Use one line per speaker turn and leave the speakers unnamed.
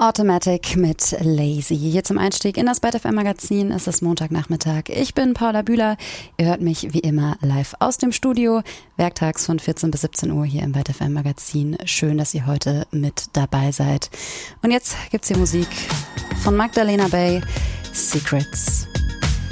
Automatic mit Lazy. Hier zum Einstieg in das Byte FM Magazin. Es ist Montagnachmittag. Ich bin Paula Bühler. Ihr hört mich wie immer live aus dem Studio. Werktags von 14 bis 17 Uhr hier im Byte FM Magazin. Schön, dass ihr heute mit dabei seid. Und jetzt gibt's hier Musik von Magdalena Bay. Secrets.